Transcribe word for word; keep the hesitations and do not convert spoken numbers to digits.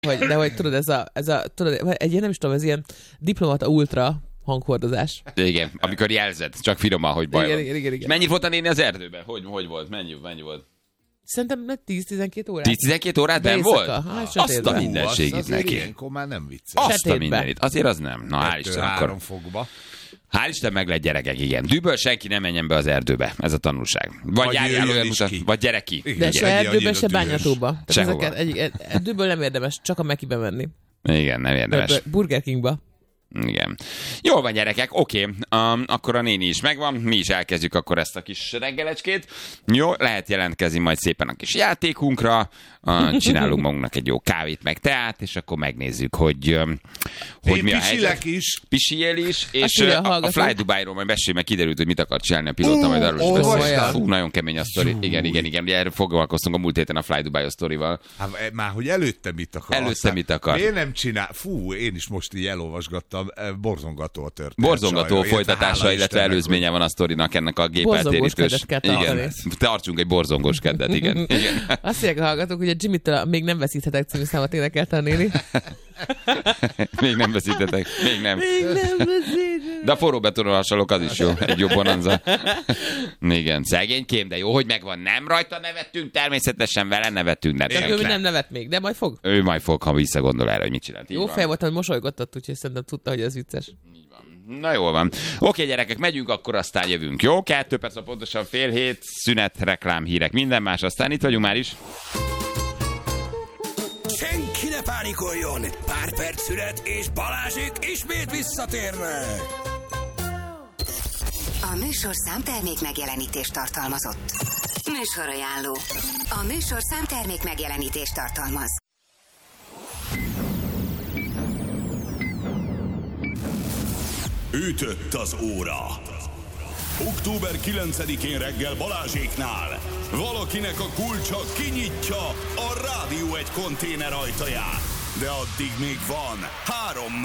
Hogy, de hogy tudod, ez a, ez a tudod, egy ilyen, nem is tudom, ez ilyen diplomata ultra hanghordozás. Igen, amikor jelzed, csak finoman, hogy baj igen, van. igen, igen, igen. Mennyi volt a néni az erdőben? Hogy, hogy volt? Mennyi, mennyi volt? Szerintem tíz-tizenkét órát. tíz-tizenkét órát nem volt? Hát, azt a mindenségét neki. Ilyenkor már nem vicces. Azt a mindenit. Azért az nem. Na, hál' Isten, akkor... fogba. Hál' Isten, meg lett gyerekek, igen. Dűből senki nem menjen be az erdőbe. Ez a tanulság. Vagy járjál olyan utat, vagy gyere ki. De igen, se erdőbe, se bányatóba. Sehova. Erdőből nem érdemes, csak a Mekibe menni. Igen, nem érdemes. Burger Kingba. Igen. Jól van, gyerekek, oké, okay. um, akkor a néni is megvan, mi is elkezdjük akkor ezt a kis reggelecskét. Jó, lehet jelentkezni majd szépen a kis játékunkra, uh, csinálunk magunknak egy jó kávét, meg teát, és akkor megnézzük, hogy, um, hogy mi a helyzet. is. Pisilj is, és a, a, a Fly Dubai-ról majd beszélj, meg kiderült, hogy mit akar csinálni a pilóta, majd arról is beszélünk. Fú, nagyon kemény a sztori. Igen, igen, igen, ugye erről foglalkoztunk a múlt héten a Fly Dubai sztorival. Hát, már hogy előtte mit akar. Előtte aztán mit akar. Miért nem csinál? Fú, én is most így elolvasgattam, borzongató a történet. Borzongató sajra, folytatása, illetve előzménye van a sztorinak ennek a gépeltérítős. Igen, tartsunk egy borzongós keddet, igen. igen. Azt mondják a hallgatók, hogy a Jimmy-től még nem veszíthetek című számot énekelte a néni. Még nem veszíthetek, még nem. Még nem veszíthetek. De a forró betonon hasonlók, az is jó, egy jó bonanza. Igen, szegénykém, de jó, hogy megvan. Nem rajta nevettünk, természetesen vele nevettünk. De ő nem nevet még, de majd fog. Ő majd fog, ha visszagondol erre, hogy mit csinált. Jó fej volt, hogy mosolygottat, úgyhogy szerintem tudta, hogy ez vicces. Na jól van. Oké, gyerekek, megyünk, akkor aztán jövünk. Jó? Kettő perc, a pontosan fél hét, szünet, reklám, hírek, minden más, aztán itt vagyunk már is. Senki ne pánikoljon! Pár perc szünet, és Balázsék ismét visszatérnek! A műsor számtermék megjelenítést tartalmazott. Műsorajánló. A műsor számtermék megjelenítést tartalmaz. Ütött az óra. október kilencedikén reggel Balázséknál valakinek a kulcsa kinyitja a Rádió egy konténer ajtaját. De addig még van három